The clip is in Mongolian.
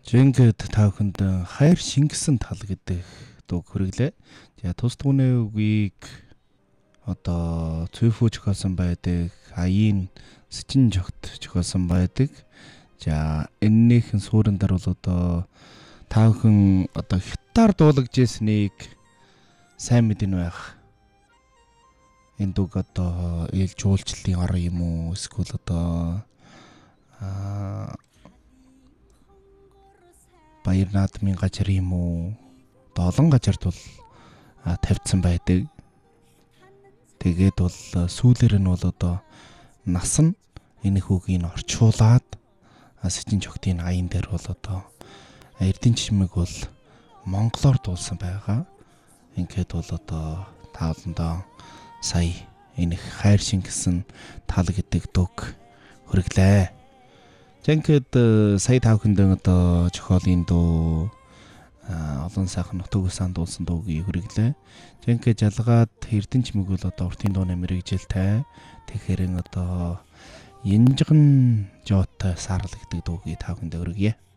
Жингэд та бүхэнд хайр шингэсэн тал гэдэг дуу хүргэлээ. За тус түүний үгийг одоо цөөхөө зохиолсон байдаг, аяын сэжин жогт зохиолсон байдаг. За энэнийхэн суурин дээр бол одоо та бүхэн одоо хятаар дуулагдж ирснийг сайн мэдэн байх. Энэ дууг одоо ил жуулчлалын ор юм уу? Эсвэл одоо баяр наадмын газар юм уу? Олон газарт бол тавьдсан байдаг. Тэгээд бол сүүлээр нь бол одоо нас нь энэ хүүгийг орчуулад сэжин жогтын аян дээр бол одоо эрдэнэ чимэг бол монголоор дуулсан байгаа. Ингээд бол одоо тааландаа сая энэ хайр шингэсэн тал гэдэг дууг хүргэлээ. Жингэд сая та бүхэнд одоо зохиолын дуу олон сайхан нутагаас дуулсан дуугийг хүргэлээ. Жингэд жалгаад эрдэнэ чимэг бол одоо уртын дууны мэрэгжилтэй. Тэгэхээр одоо янжган жоотой саарл гэдэг дуугийг та бүхэнд хүргье.